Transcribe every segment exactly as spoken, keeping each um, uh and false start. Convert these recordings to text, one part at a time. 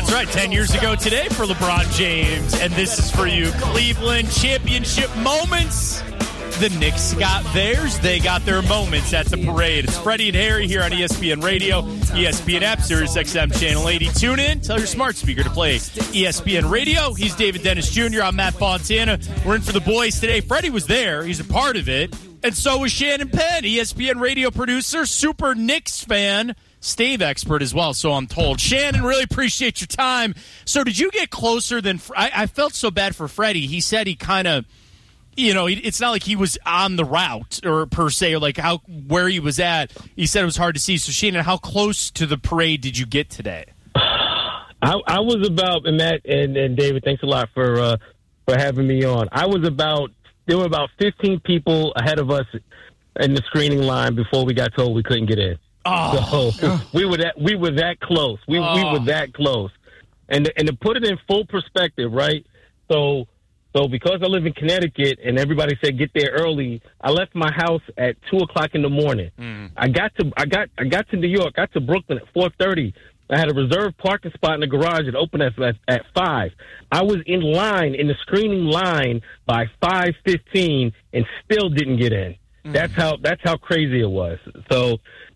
That's right, ten years ago today for LeBron James. And this is for you, Cleveland championship moments. The Knicks got theirs. They got their moments at the parade. It's Freddie and Harry here on E S P N Radio, E S P N app, Sirius X M Channel eighty. Tune in. Tell your smart speaker to play E S P N Radio. He's David Dennis Junior I'm Matt Fontana. We're in for the boys today. Freddie was there. He's a part of it. And so was Shannon Penn, E S P N radio producer, super Knicks fan, stave expert as well, so I'm told. Shannon, really appreciate your time. So did you get closer than – I felt so bad for Freddie. He said he kind of – you know, it's not like he was on the route or per se, or like how where he was at. He said it was hard to see. So, Shannon, how close to the parade did you get today? I, I was about, and Matt and, and David, thanks a lot for uh, for having me on. I was about, there were about fifteen people ahead of us in the screening line before we got told we couldn't get in. Oh. So we were that we were that close. We oh. we were that close, and and to put it in full perspective, right? So. So because I live in Connecticut and everybody said get there early, I left my house at two o'clock in the morning. Mm. I got to I got I got to New York, got to Brooklyn at four thirty. I had a reserved parking spot in the garage that opened at at, at five. I was in line in the screening line by five fifteen and still didn't get in. Mm. That's how that's how crazy it was. So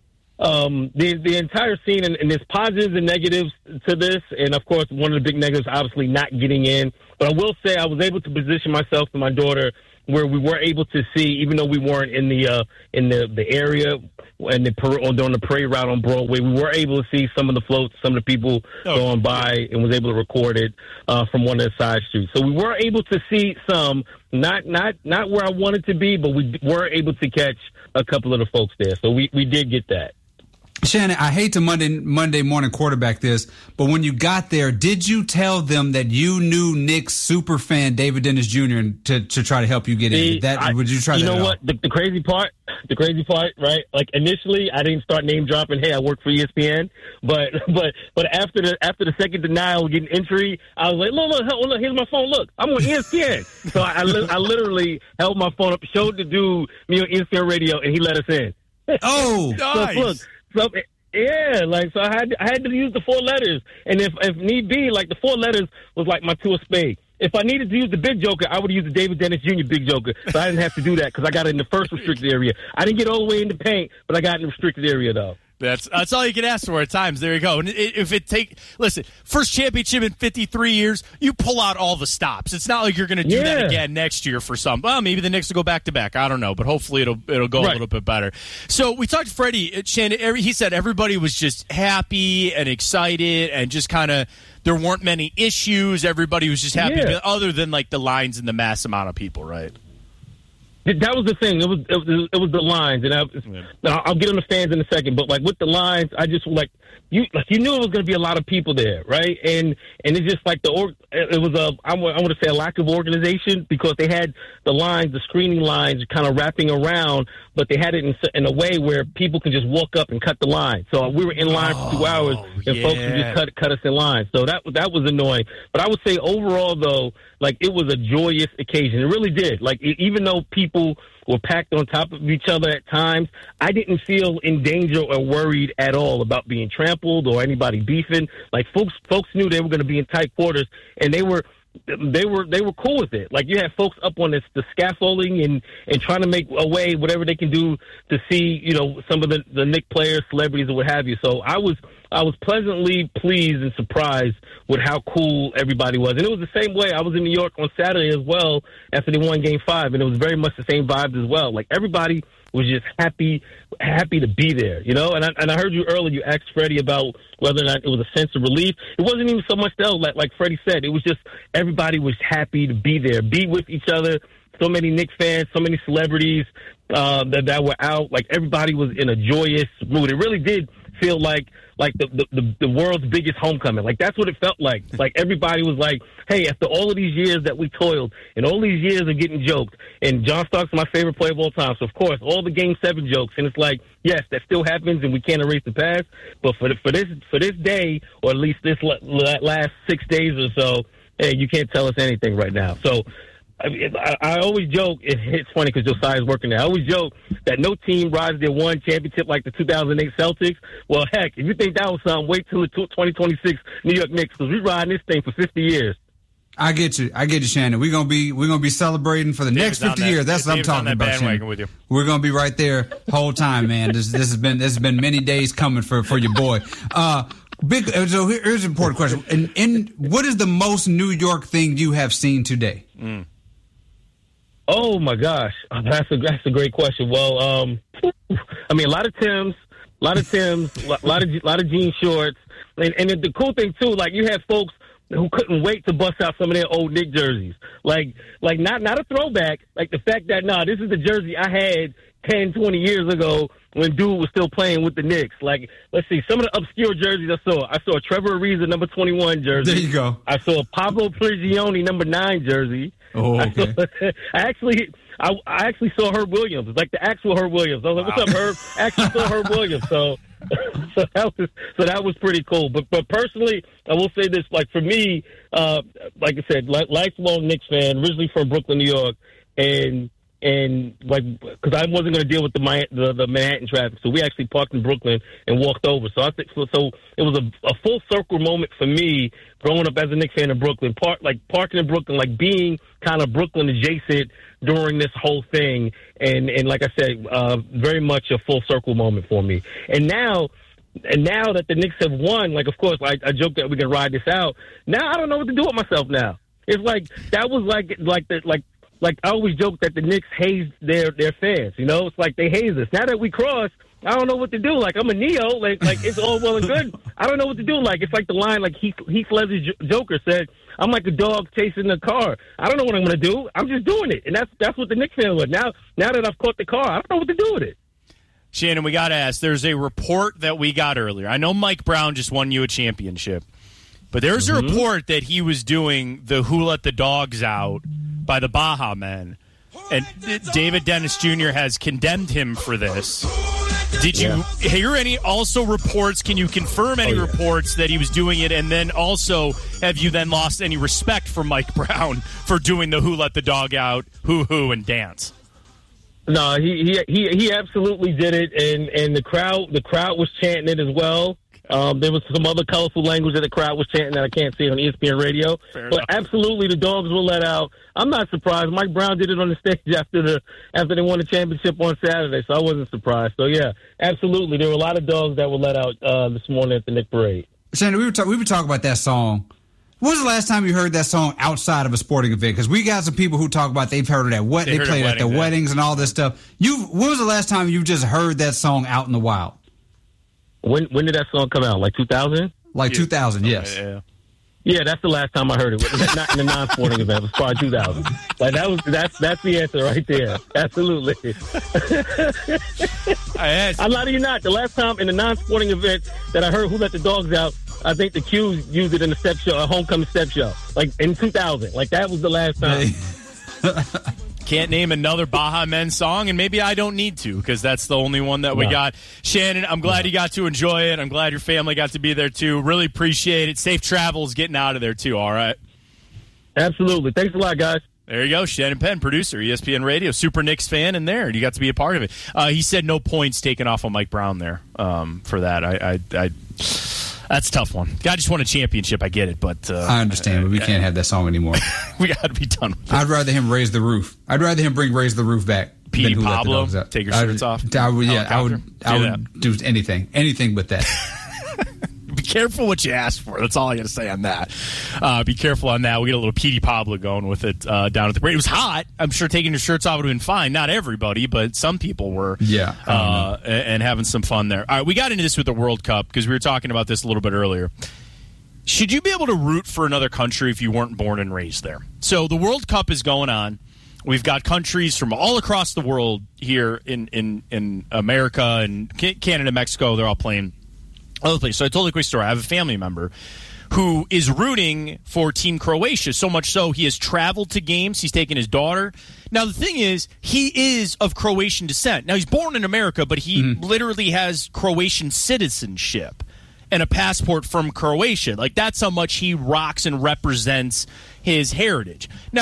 um, the the entire scene, and, and there's positives and negatives to this, and of course one of the big negatives obviously not getting in. But I will say I was able to position myself and my daughter where we were able to see, even though we weren't in the uh, in the, the area and the par- on the parade route on Broadway, we were able to see some of the floats, some of the people oh. going by, and was able to record it uh, from one of the side streets. So we were able to see some, not not not where I wanted to be, but we were able to catch a couple of the folks there. So we, we did get that. Shannon, I hate to Monday Monday morning quarterback this, but when you got there, did you tell them that you knew Knicks super fan David Dennis Junior to to try to help you get in? That I, would you try? You that know what? The, the crazy part, the crazy part, right? Like initially, I didn't start name dropping. Hey, I work for E S P N, but but but after the after the second denial, getting entry, I was like, look, look, look, here's my phone. Look, I'm on E S P N. So I, I, I literally held my phone up, showed the dude me on E S P N radio, and he let us in. Oh, nice. So look. So, yeah, like so, I had to, I had to use the four letters, and if if need be, like the four letters was like my two of spades. If I needed to use the big joker, I would use the David Dennis Junior big joker, but I didn't have to do that because I got it in the first restricted area. I didn't get all the way in the paint, but I got in the restricted area though. That's that's all you can ask for at times. There you go. And if it take listen, first championship in fifty-three years, you pull out all the stops. It's not like you're going to do yeah. that again next year for some. Well, maybe the Knicks will go back to back. I don't know, but hopefully it'll it'll go right. a little bit better. So we talked to Freddie. Shannon, he said everybody was just happy and excited and just kind of there weren't many issues. Everybody was just happy, yeah. other than like the lines and the mass amount of people, right? That was the thing. It was it was, it was the lines, and I, yeah. I'll get on the fans in a second. But like with the lines, I just like you like you knew it was going to be a lot of people there, right? And and it's just like the or, it was a I want to say a lack of organization because they had the lines, the screening lines, kind of wrapping around, but they had it in, in a way where people can just walk up and cut the line. So we were in line oh, for two hours, and yeah. folks would just cut cut us in line. So that that was annoying. But I would say overall, though, like it was a joyous occasion. It really did. Like even though people were packed on top of each other at times, I didn't feel in danger or worried at all about being trampled or anybody beefing. Like folks, folks knew they were going to be in tight quarters, and they were, they were, they were cool with it. Like you had folks up on this, the scaffolding and, and trying to make a way, whatever they can do to see, you know, some of the, the Knicks players, celebrities, or what have you. So I was, I was pleasantly pleased and surprised with how cool everybody was. And it was the same way. I was in New York on Saturday as well after they won Game five, and it was very much the same vibes as well. Like, everybody was just happy happy to be there, you know? And I, and I heard you earlier, you asked Freddie about whether or not it was a sense of relief. It wasn't even so much, though, like, like Freddie said. It was just everybody was happy to be there, be with each other. So many Knicks fans, so many celebrities uh, that, that were out. Like, everybody was in a joyous mood. It really did feel like like the, the the world's biggest homecoming. Like, that's what it felt like. Like, everybody was like, hey, after all of these years that we toiled and all these years of getting joked, and John Starks is my favorite player of all time, so of course all the Game seven jokes, and it's like, yes, that still happens and we can't erase the past, but for the, for this for this day, or at least this last six days or so, hey, you can't tell us anything right now. So I, mean, I, I always joke, it, it's funny because Josiah's working there. I always joke that no team rises their one championship like the two thousand eight Celtics. Well, heck, if you think that was something, wait till the twenty twenty-six New York Knicks, because we riding this thing for fifty years. I get you. I get you, Shannon. We're gonna be we're gonna be celebrating for the David's next fifty that, years. That's what David's I'm talking about, Shannon. With you. We're gonna be right there whole time, man. This this has been this has been many days coming for, for your boy. Uh, big. So here's an important question. And in what is the most New York thing you have seen today? Mm. Oh my gosh, oh, that's a that's a great question. Well, um, I mean, a lot of Timbs, a lot of Timbs, a lot of a lot of jean shorts, and, and the cool thing too, like you had folks who couldn't wait to bust out some of their old Knick jerseys. Like, like not not a throwback, like the fact that, nah, this is the jersey I had ten, twenty years ago when dude was still playing with the Knicks. Like, let's see, some of the obscure jerseys I saw. I saw a Trevor Ariza number twenty-one jersey. There you go. I saw a Pablo Prigioni number nine jersey. Oh, okay. I, saw, I actually... I, I actually saw Herb Williams. It's like the actual Herb Williams. I was like, "What's up, Herb?" I actually saw Herb Williams. So, so that was so that was pretty cool. But but personally, I will say this: like for me, uh, like I said, li- lifelong Knicks fan, originally from Brooklyn, New York, and and like because I wasn't going to deal with the, My, the the Manhattan traffic, so we actually parked in Brooklyn and walked over. So I think so, so it was a, a full circle moment for me growing up as a Knicks fan in Brooklyn. Park like parking in Brooklyn, like being kind of Brooklyn adjacent during this whole thing, and and like I said, uh, very much a full circle moment for me. And now, and now that the Knicks have won, like of course, I, I joke that we can ride this out. Now I don't know what to do with myself. Now it's like that was like like the like like I always joke that the Knicks haze their their fans. You know, it's like they haze us. Now that we cross, I don't know what to do. Like I'm a Neo. Like like it's all well and good. I don't know what to do. Like it's like the line like Heath Heath Ledger's Joker said. I'm like a dog chasing a car. I don't know what I'm going to do. I'm just doing it, and that's that's what the Knicks fan was. Now, now that I've caught the car, I don't know what to do with it. Shannon, we got to ask. There's a report that we got earlier. I know Mike Brown just won you a championship, but there's mm-hmm. a report that he was doing the "Who Let the Dogs Out" by the Baha Men, and David Dennis Junior has condemned him for this. Did you yeah. hear any also reports? Can you confirm any oh, yeah. reports that he was doing it? And then also, have you then lost any respect for Mike Brown for doing the "Who Let the Dog Out," hoo hoo, and dance? No, he he he, he absolutely did it, and, and the crowd the crowd was chanting it as well. Um, there was some other colorful language that the crowd was chanting that I can't see on E S P N radio. Fair but enough. Absolutely, the dogs were let out. I'm not surprised. Mike Brown did it on the stage after the after they won the championship on Saturday, so I wasn't surprised. So yeah, absolutely, there were a lot of dogs that were let out uh, this morning at the Knick Parade. Shannon, we were talk- we were talking about that song. When was the last time you heard that song outside of a sporting event? Because we got some people who talk about they've heard it at what they, they play it at their weddings and all this stuff. You, when was the last time you just heard that song out in the wild? When when did that song come out? Like two thousand? Like yeah. two thousand, yes. Yeah, yeah. Yeah, that's the last time I heard it. Not in a non-sporting event. It was probably two thousand. Like that was that's that's the answer right there. Absolutely. I I'm not even not. The last time in a non-sporting event that I heard "Who Let the Dogs Out," I think the Q's used it in a step show, a homecoming step show, like in two thousand. Like that was the last time. Can't name another Baha Men song, and maybe I don't need to because that's the only one that we no. got. Shannon, I'm glad no. you got to enjoy it. I'm glad your family got to be there, too. Really appreciate it. Safe travels getting out of there, too, all right? Absolutely. Thanks a lot, guys. There you go. Shannon Penn, producer, E S P N Radio, Super Knicks fan in there. You got to be a part of it. Uh, he said no points taken off on Mike Brown there um, for that. I, I, I That's a tough one. Guy just won a championship. I get it, but uh, I understand, uh, but we uh, can't have that song anymore. We got to be done with it. I'd rather him raise the roof. I'd rather him bring raise the roof back. Petey than Who Pablo, Let the Dogs Out. take your shirts I, off. I would, yeah, I would. Helicopter. I Do would do anything, anything but that. Be careful what you ask for. That's all I got to say on that. Uh, be careful on that. We get a little Petey Pablo going with it uh, down at the parade. It was hot. I'm sure taking your shirts off would have been fine. Not everybody, but some people were. Yeah. Uh, and having some fun there. All right, we got into this with the World Cup because we were talking about this a little bit earlier. Should you be able to root for another country if you weren't born and raised there? So the World Cup is going on. We've got countries from all across the world here in, in, in America and Canada, Mexico. They're all playing other places. So I told a quick story. I have a family member who is rooting for Team Croatia, so much so he has traveled to games. He's taken his daughter. Now, the thing is, he is of Croatian descent. Now, he's born in America, but he mm-hmm. literally has Croatian citizenship and a passport from Croatia. Like, that's how much he rocks and represents his heritage. Now, uh-huh.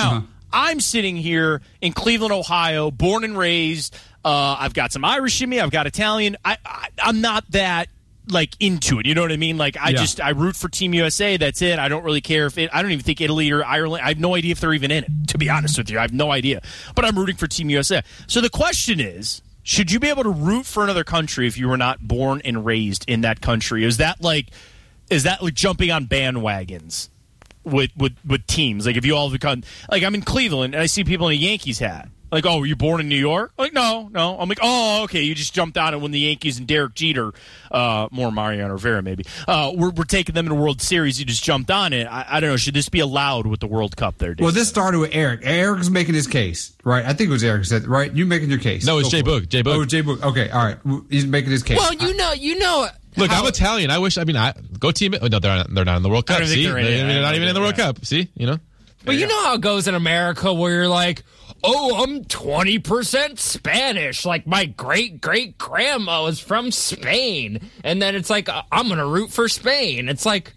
I'm sitting here in Cleveland, Ohio, born and raised. Uh, I've got some Irish in me. I've got Italian. I, I, I'm not that like into it. You know what I mean? Like I yeah. just I root for Team U S A. That's it. I don't really care if it. I don't even think Italy or Ireland. I have no idea if they're even in it. To be honest with you, I have no idea. But I'm rooting for Team U S A. So the question is, should you be able to root for another country if you were not born and raised in that country? Is that like is that like jumping on bandwagons with with with teams? Like if you all become like I'm in Cleveland and I see people in a Yankees hat. Like, oh, were you born in New York? Like, no, no. I'm like, oh, okay, you just jumped on it when the Yankees and Derek Jeter, uh, more Mariano Rivera maybe, uh, we're, we're taking them in a World Series. You just jumped on it. I, I don't know. Should this be allowed with the World Cup there, Dave? Well, this started with Eric. Eric's making his case, right? I think it was Eric said, right? You making your case. No, it's Jay Boog. Jay Boog. Oh, Jay Boog. Okay, all right. He's making his case. Well, you know, you know. Look, how, I'm Italian. I wish, I mean, I go team. Oh, no, they're not, they're not in the World Cup. See? They're, they're, they're not even in the World Cup. See? You know? But you know how it goes in America where you're like, oh, I'm twenty percent Spanish. Like, my great-great-grandma was from Spain. And then it's like, I'm going to root for Spain. It's like,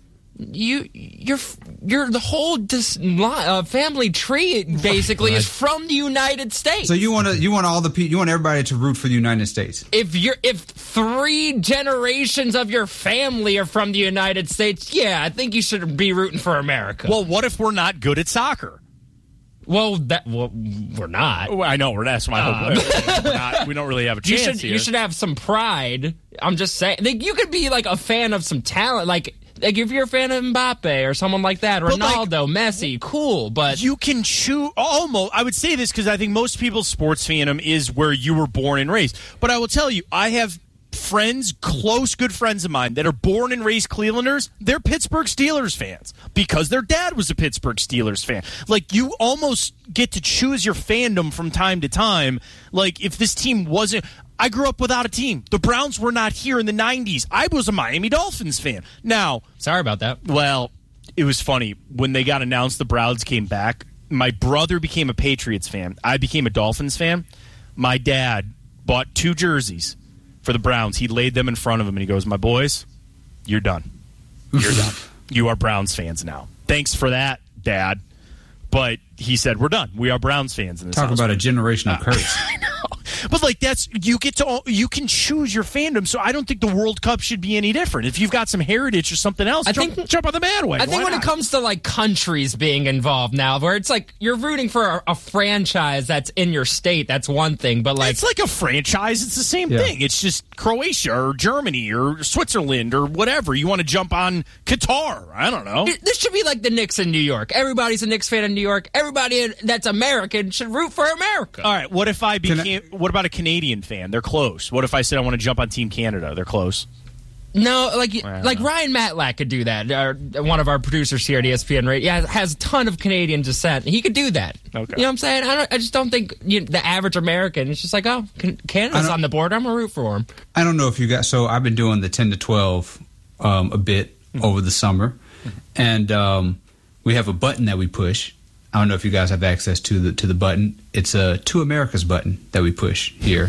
you, you're, you're the whole dis, uh, family tree, basically, right. is from the United States. So you want to, you want all the people, you want everybody to root for the United States. If you're, if three generations of your family are from the United States, yeah, I think you should be rooting for America. Well, what if we're not good at soccer? Well, that well, we're not. Well, I know. We're that's my um, hope. We're not, we don't really have a chance you should, here. You should have some pride. I'm just saying. Like, you could be like a fan of some talent, like. Like, if you're a fan of Mbappe or someone like that, Ronaldo, like, Messi, cool, but... You can choose... Almost... I would say this because I think most people's sports fandom is where you were born and raised. But I will tell you, I have friends, close, good friends of mine that are born and raised Clevelanders. They're Pittsburgh Steelers fans because their dad was a Pittsburgh Steelers fan. Like, you almost get to choose your fandom from time to time. Like, if this team wasn't... I grew up without a team. The Browns were not here in the nineties. I was a Miami Dolphins fan. Now, sorry about that. Well, it was funny. When they got announced the Browns came back, my brother became a Patriots fan. I became a Dolphins fan. My dad bought two jerseys for the Browns. He laid them in front of him, and he goes, my boys, you're done. You're done. You are Browns fans now. Thanks for that, Dad. But he said, we're done. We are Browns fans in this Talk house. about a generational uh, curse. I know. But, like, that's you get to you can choose your fandom, so I don't think the World Cup should be any different. If you've got some heritage or something else, I jump, think, jump on the bandwagon. I think Why when not? it comes to, like, countries being involved now, where it's like you're rooting for a, a franchise that's in your state, that's one thing, but, like... It's like a franchise. It's the same yeah. thing. It's just Croatia or Germany or Switzerland or whatever. You want to jump on Qatar. I don't know. This should be like the Knicks in New York. Everybody's a Knicks fan in New York. Everybody that's American should root for America. All right, what if I became... I, what about a Canadian fan? They're close. What if I said I want to jump on Team Canada? They're close. No, like like know. Ryan Matlack could do that. Our, one of our producers here at E S P N Radio yeah, has a ton of Canadian descent. He could do that. Okay. You know what I'm saying? I don't. I just don't think you know, the average American is just like, oh, Canada's on the border. I'm gonna root for him. I don't know if you got. So I've been doing the ten to twelve um, a bit mm-hmm. over the summer, mm-hmm. and um, we have a button that we push. I don't know if you guys have access to the to the button. It's a Two Americas button that we push here.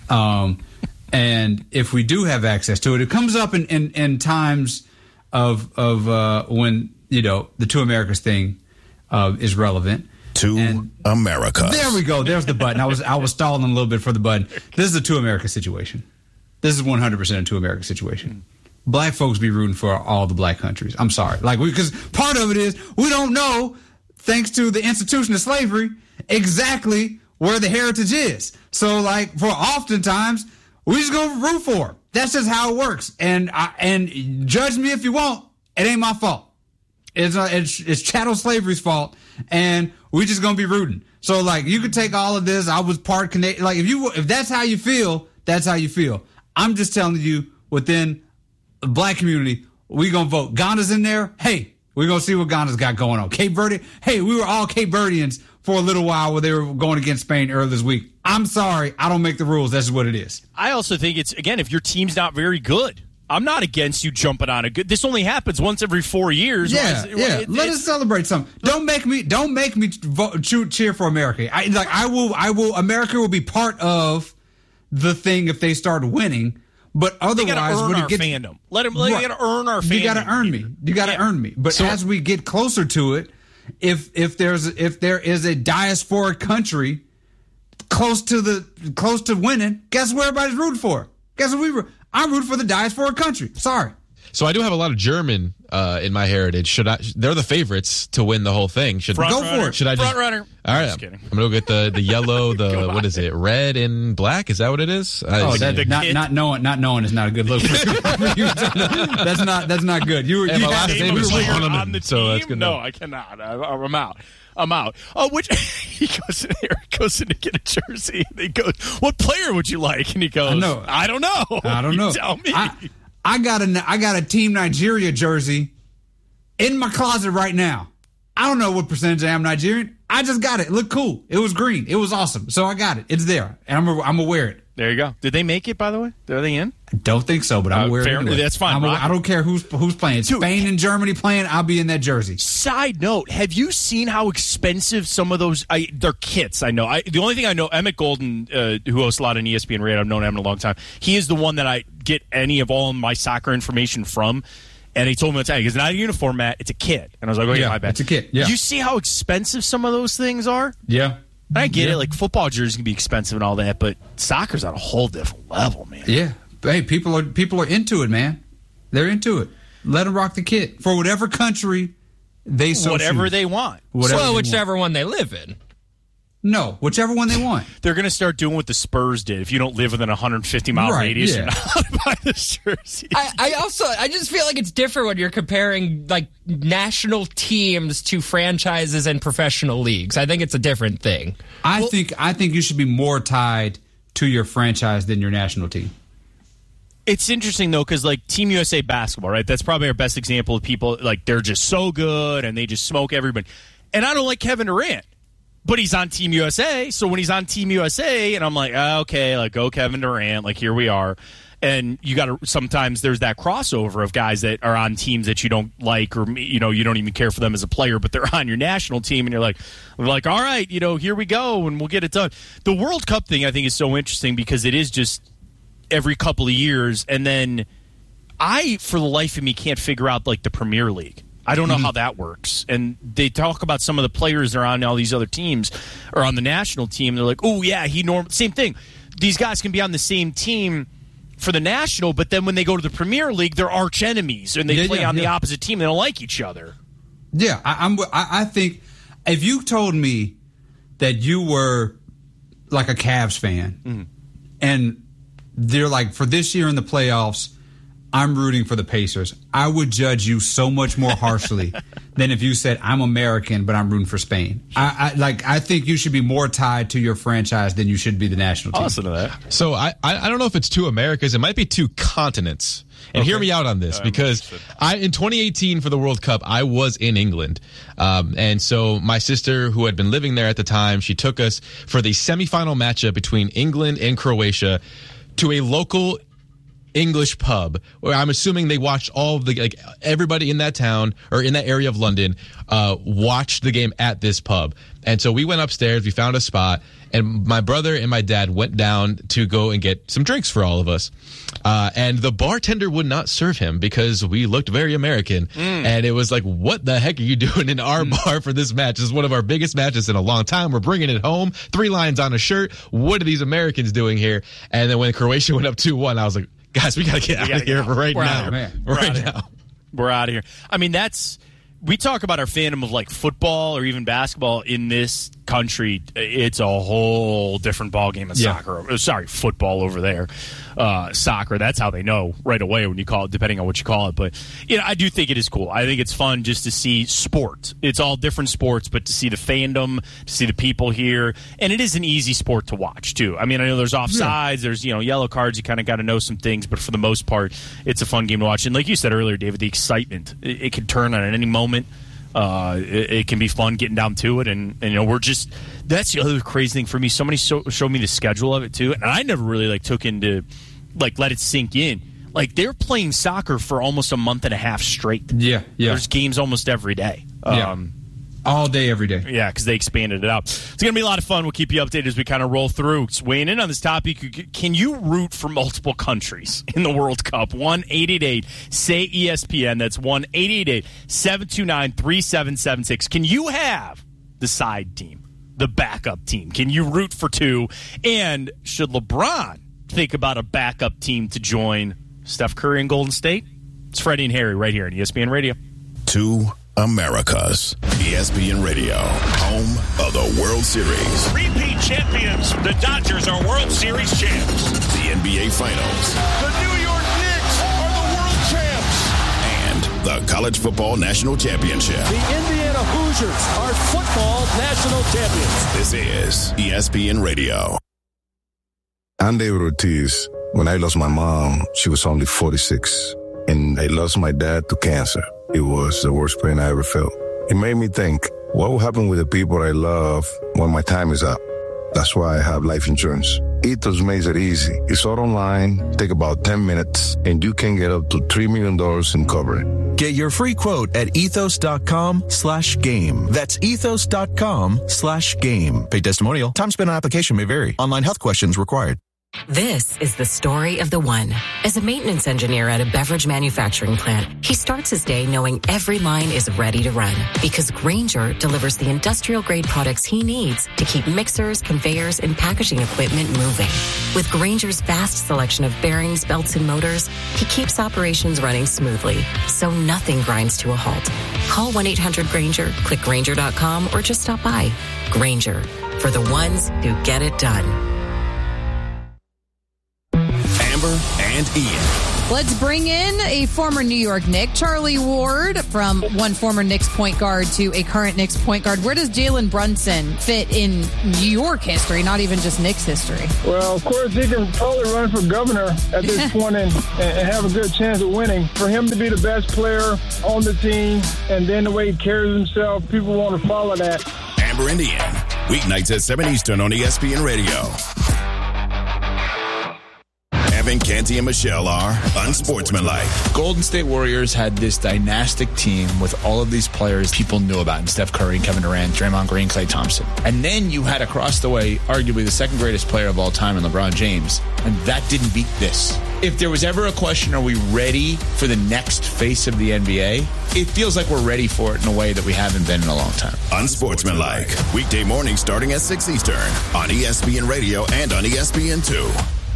Um, and if we do have access to it, it comes up in, in, in times of of uh, when, you know, the Two Americas thing uh, is relevant. Two and Americas. There we go. There's the button. I was I was stalling a little bit for the button. This is a Two Americas situation. This is one hundred percent a Two Americas situation. Black folks be rooting for all the black countries. I'm sorry. Like, because part of it is we don't know, thanks to the institution of slavery, exactly where the heritage is. So, like, for oftentimes, we just gonna root for them. That's just how it works. And I, and judge me if you want. It ain't my fault. It's uh, it's, it's chattel slavery's fault, and we just gonna be rooting. So, like, you could take all of this. I was part Canadian. Like, if you if that's how you feel, that's how you feel. I'm just telling you, within the black community, we gonna vote. Ghana's in there. Hey, we're gonna see what Ghana's got going on. Cape Verde. Hey, we were all Cape Verdeans for a little while where they were going against Spain earlier this week. I'm sorry. I don't make the rules. That's just what it is. I also think it's, again, if your team's not very good, I'm not against you jumping on a good. This only happens once every four years. Yeah, it, yeah. It, Let us celebrate something. Don't make me. Don't make me vote, cheer for America. I like. I will. I will. America will be part of the thing if they start winning. But otherwise, they gotta earn when our it gets, fandom. Let them. Right. They gotta earn our fandom. You gotta earn me. You gotta yeah. earn me. But so, as we get closer to it, if if there's if there is a diaspora country close to the close to winning, guess where everybody's rooting for? Guess what we were? I'm rooting for the diaspora country. Sorry. So I do have a lot of German uh, in my heritage. Should I? They're the favorites to win the whole thing. Should Front go runner. for it? Should I Front just? runner. All right, just kidding. I'm gonna go get the the yellow, the what is it? Red and black. Is that what it is? Oh, I, that, not not knowing not knowing is not a good look. that's not that's not good. You were Hey, you my had last to- name we is were- Solomon, on the team? so that's good No, enough. I cannot. I, I'm out. I'm out. Oh, which he goes in there, goes in to get a jersey. And he goes, "What player would you like?" And he goes, I know. I don't know. I don't You know. tell me. I, I got a I got a Team Nigeria jersey in my closet right now. I don't know what percentage I am Nigerian. I just got it. It looked cool. It was green. It was awesome. So I got it. It's there, and I'm a, I'm gonna wear it. There you go. Did they make it? By the way, are they in? I don't think so, but I'm Uh, gonna wear fair- it anyway. that's fine. I'm a, Rock I don't care who's who's playing. Dude. Spain and Germany playing. I'll be in that jersey. Side note: have you seen how expensive some of those? I, they're kits. I know. I, the only thing I know, Emmett Golden, uh, who hosts a lot on E S P N Radio, I've known him a long time. He is the one that I get any of all my soccer information from. And he told me, it's not a uniform, Matt. It's a kit. And I was like, oh, yeah, Yeah, my bad. it's a kit, yeah. You see how expensive some of those things are? Yeah, I get Yeah. it. Like, football jerseys can be expensive and all that, but soccer's on a whole different level, man. yeah. Hey, people are people are into it, man. They're into it. Let them rock the kit for whatever country they so Whatever choose. they want. Whatever well, they whichever one they live in. want. No, whichever one they want. They're going to start doing what the Spurs did. If you don't live within a one hundred fifty mile Right, radius, yeah. you're not allowed to buy this jersey. I, I also I just feel like it's different when you're comparing like national teams to franchises and professional leagues. I think it's a different thing. I think I think you should be more tied to your franchise than your national team. It's interesting, though, because, like, Team U S A basketball, right? That's probably our best example of people, like, they're just so good and they just smoke everybody. And I don't like Kevin Durant, but he's on Team U S A. So when he's on Team U S A, and I'm like, oh, okay, like, go Kevin Durant. Like, here we are. And you got to sometimes there's that crossover of guys that are on teams that you don't like, or, you know, you don't even care for them as a player, but they're on your national team. And you're like, like, all right, you know, here we go, and we'll get it done. The World Cup thing, I think, is so interesting because it is just every couple of years, and then I, for the life of me, can't figure out like the Premier League. I don't know mm-hmm. how that works. And they talk about some of the players that are on all these other teams or on the national team. They're like, oh yeah, he norm same thing. These guys can be on the same team for the national, but then when they go to the Premier League, they're arch enemies and they yeah, play yeah, on yeah. the opposite team. They don't like each other. Yeah, I, I'm. I, I think if you told me that you were like a Cavs fan, mm-hmm. and they're like, for this year in the playoffs, I'm rooting for the Pacers, I would judge you so much more harshly than if you said I'm American but I'm rooting for Spain. I, I like. I think you should be more tied to your franchise than you should be the national team. I'll listen to that. So I, I I don't know if it's two Americas. It might be two continents. And Okay. hear me out on this, because I in twenty eighteen for the World Cup, I was in England. Um, and so my sister, who had been living there at the time, she took us for the semifinal matchup between England and Croatia to a local English pub where I'm assuming they watched all of the, like, everybody in that town or in that area of London uh, watched the game at this pub. And so we went upstairs, we found a spot, and my brother and my dad went down to go and get some drinks for all of us. Uh, and the bartender would not serve him because we looked very American. Mm. And it was like, what the heck are you doing in our mm. bar for this match? This is one of our biggest matches in a long time. We're bringing it home. Three lines on a shirt. What are these Americans doing here? And then when Croatia went up two one, I was like, guys, we got to get out of here right We're now. Out man. We're right out now. Here. We're out of here. I mean, that's... We talk about our fandom of like football or even basketball in this country. It's a whole different ballgame than Yeah. soccer. Sorry, football over there. Uh, soccer, that's how they know right away when you call it, depending on what you call it. But, you know, I do think it is cool. I think it's fun just to see sport. It's all different sports, but to see the fandom, to see the people here. And it is an easy sport to watch, too. I mean, I know there's offsides, there's, you know, yellow cards. You kind of got to know some things. But for the most part, it's a fun game to watch. And like you said earlier, David, the excitement. It, it can turn on at any moment. Uh, it, it can be fun getting down to it, and, and you know we're just that's the other crazy thing for me. Somebody so, showed me the schedule of it too, and I never really like took into like let it sink in. Like they're playing soccer for almost a month and a half straight. Yeah, yeah. There's games almost every day. Yeah. Um, All day, every day. Yeah, because they expanded it out. It's going to be a lot of fun. We'll keep you updated as we kind of roll through. Just weighing in on this topic, can you root for multiple countries in the World Cup? one eight eight eight S A Y E S P N. That's one eight eight eight seven two nine three seven seven six. Can you have the side team, the backup team? Can you root for two? And should LeBron think about a backup team to join Steph Curry and Golden State? It's Freddie and Harry right here on E S P N Radio. Two Americas. E S P N Radio, home of the World Series. Repeat champions. The Dodgers are World Series champs. The N B A Finals. The New York Knicks are the world champs. And the College Football National Championship. The Indiana Hoosiers are football national champions. This is E S P N Radio. I'm David Ortiz. When I lost my mom, she was only forty-six. And I lost my dad to cancer. It was the worst pain I ever felt. It made me think, what will happen with the people I love when my time is up? That's why I have life insurance. Ethos makes it easy. It's all online, take about ten minutes, and you can get up to three million dollars in coverage. Get your free quote at ethos.com slash game. That's ethos.com slash game. Paid testimonial. Time spent on application may vary. Online health questions required. This is the story of the one. As a maintenance engineer at a beverage manufacturing plant, he starts his day knowing every line is ready to run because Grainger delivers the industrial-grade products he needs to keep mixers, conveyors, and packaging equipment moving. With Grainger's vast selection of bearings, belts, and motors, he keeps operations running smoothly, so nothing grinds to a halt. Call one eight hundred Grainger, click Grainger dot com, or just stop by. Grainger, for the ones who get it done. Amber and Ian. Let's bring in a former New York Knick, Charlie Ward, from one former Knicks point guard to a current Knicks point guard. Where does Jalen Brunson fit in New York history, not even just Knicks history? Well, of course, he can probably run for governor at this point and, and have a good chance of winning. For him to be the best player on the team, and then the way he carries himself, people want to follow that. Amber and Ian, weeknights at seven Eastern on E S P N Radio. Evan, Canty, and Michelle are unsportsmanlike. Golden State Warriors had this dynastic team with all of these players people knew about, and Steph Curry, Kevin Durant, Draymond Green, Klay Thompson. And then you had across the way, arguably the second greatest player of all time in LeBron James, and that didn't beat this. If there was ever a question, are we ready for the next face of the N B A? It feels like we're ready for it in a way that we haven't been in a long time. Unsportsmanlike. Weekday morning starting at six Eastern on E S P N Radio and on E S P N two.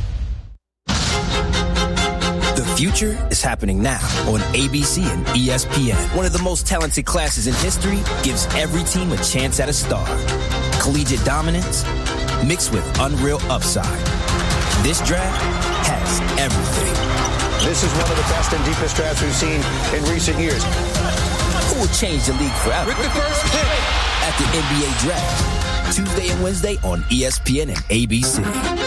The future is happening now on A B C and E S P N. One of the most talented classes in history gives every team a chance at a star. Collegiate dominance mixed with unreal upside. This draft has everything. This is one of the best and deepest drafts we've seen in recent years. Who will change the league forever? With the first pick at the N B A Draft, Tuesday and Wednesday on E S P N and A B C.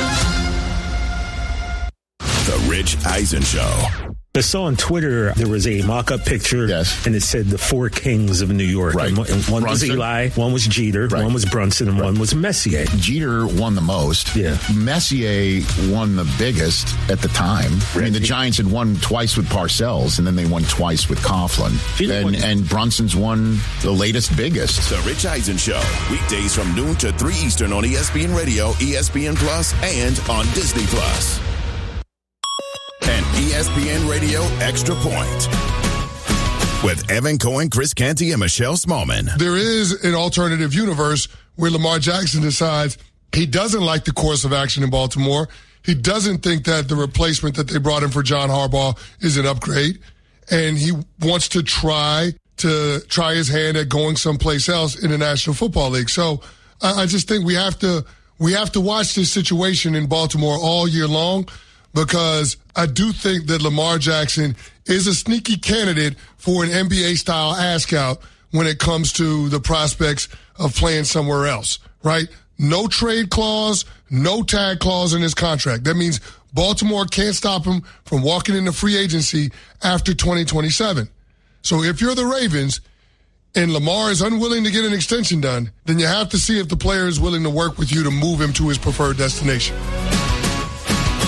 The Rich Eisen Show. I saw on Twitter there was a mock-up picture, yes, and it said the four kings of New York. Right. And one, and one was Eli, one was Jeter, right, one was Brunson, and right, one was Messier. Jeter won the most. Yeah. Messier won the biggest at the time. Right. I mean, the Giants had won twice with Parcells, and then they won twice with Coughlin. And, and Brunson's won the latest biggest. The Rich Eisen Show. Weekdays from noon to three Eastern on E S P N Radio, E S P N Plus, and on Disney Plus. And E S P N Radio Extra Point with Evan Cohen, Chris Canty, and Michelle Smallman. There is an alternative universe where Lamar Jackson decides he doesn't like the course of action in Baltimore. He doesn't think that the replacement that they brought in for John Harbaugh is an upgrade, and he wants to try to try his hand at going someplace else in the National Football League. So I, I just think we have to we have to watch this situation in Baltimore all year long, because I do think that Lamar Jackson is a sneaky candidate for an N B A-style ask-out when it comes to the prospects of playing somewhere else, right? No trade clause, no tag clause in his contract. That means Baltimore can't stop him from walking into free agency after twenty twenty-seven. So if you're the Ravens and Lamar is unwilling to get an extension done, then you have to see if the player is willing to work with you to move him to his preferred destination.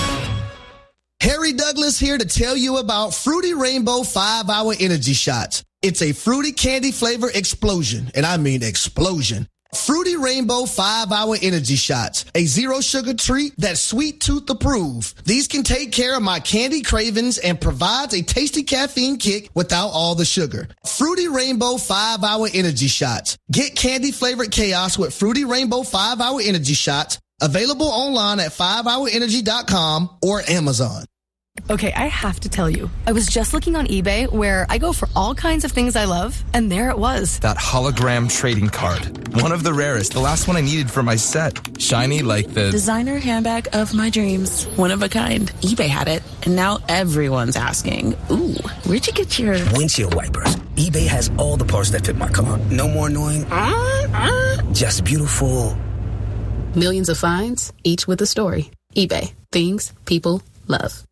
Harry Douglas here to tell you about Fruity Rainbow five hour Energy Shots. It's a fruity candy flavor explosion, and I mean explosion. Fruity Rainbow five hour Energy Shots, a zero-sugar treat that's sweet tooth approved. These can take care of my candy cravings and provides a tasty caffeine kick without all the sugar. Fruity Rainbow five hour Energy Shots. Get candy-flavored chaos with Fruity Rainbow five hour Energy Shots, available online at five hour energy dot com or Amazon. Okay, I have to tell you, I was just looking on eBay where I go for all kinds of things I love, and there it was. That hologram trading card. One of the rarest, the last one I needed for my set. Shiny like the designer handbag of my dreams. One of a kind. eBay had it, and now everyone's asking, ooh, where'd you get your windshield wipers? eBay has all the parts that fit my car. No more annoying, uh, uh. just beautiful. Millions of finds, each with a story. eBay. Things people love.